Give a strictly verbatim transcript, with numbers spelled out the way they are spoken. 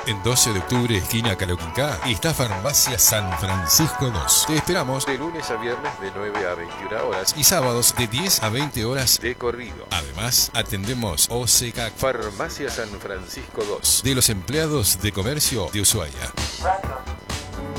En doce de octubre, esquina Caloquincá, está Farmacia San Francisco dos. Te esperamos de lunes a viernes de nueve a veintiuna horas y sábados de diez a veinte horas de corrido. Además, atendemos O C C A Farmacia San Francisco dos de los empleados de comercio de Ushuaia.